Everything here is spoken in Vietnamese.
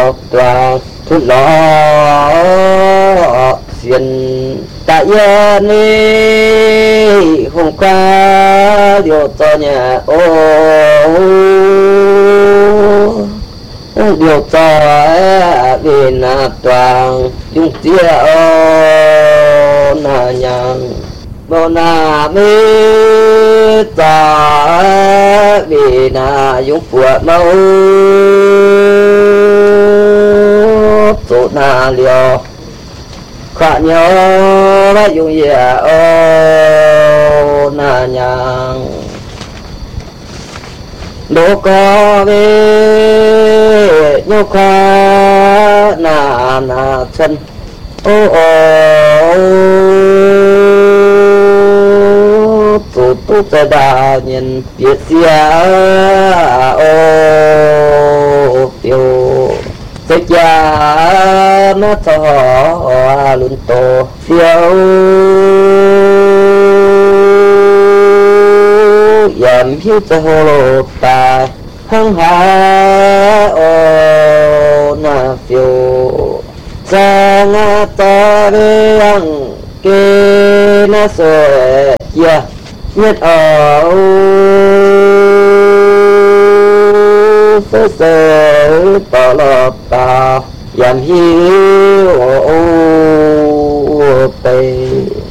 toàn thút lọ xiên tại yên đi hôm qua điều cho nhà ô điều cho vì là toàn dung tia ô na nhang bao na mi ta vì na dung phượng mau tổ na liều khả nhớ đã dùng gì ô na nhang đố có về nhau qua na chân ô tu ta đào nhìn biết xia ô tiêu tất cả nó thọ luôn to phiêu giảm hiu ta hồ ta hăng hà ô na phiêu ra nga ta về ăn kê na soi ya nhất ở sơ sơ tỏ lọt ta giảm hiu tây